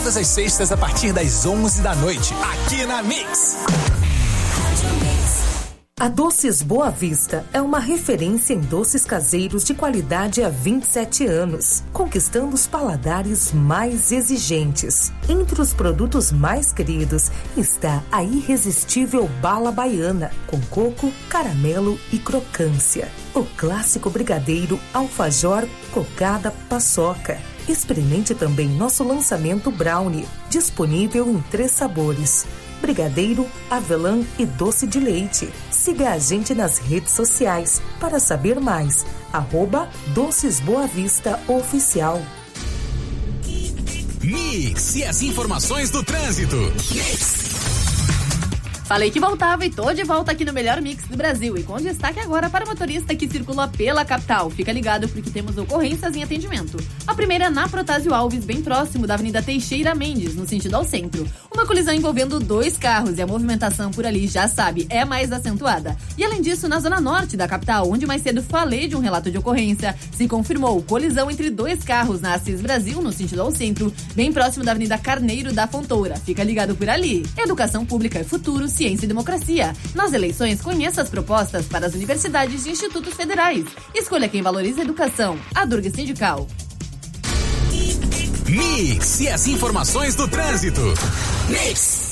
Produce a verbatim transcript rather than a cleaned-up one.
todas as sextas a partir das onze da noite, aqui na Mix. A Doces Boa Vista é uma referência em doces caseiros de qualidade há vinte e sete anos, conquistando os paladares mais exigentes. Entre os produtos mais queridos está a irresistível Bala Baiana, com coco, caramelo e crocância. O clássico brigadeiro alfajor, cocada, paçoca. Experimente também nosso lançamento Brownie, disponível em três sabores: brigadeiro, avelã e doce de leite. Siga a gente nas redes sociais para saber mais. Arroba Doces Boa Vista Oficial. Mix e as informações do trânsito. Mix. Falei que voltava e tô de volta aqui no melhor mix do Brasil e com destaque agora para o motorista que circula pela capital. Fica ligado porque temos ocorrências em atendimento. A primeira é na Protásio Alves, bem próximo da Avenida Teixeira Mendes, no sentido ao centro. Uma colisão envolvendo dois carros e a movimentação por ali, já sabe, é mais acentuada. E além disso, na zona norte da capital, onde mais cedo falei de um relato de ocorrência, se confirmou colisão entre dois carros na Assis Brasil, no sentido ao centro, bem próximo da Avenida Carneiro da Fontoura. Fica ligado por ali. Educação pública é futuro, ciência e democracia. Nas eleições, conheça as propostas para as universidades e institutos federais. Escolha quem valoriza a educação. A Durga Sindical. Mix e as informações do trânsito. Mix.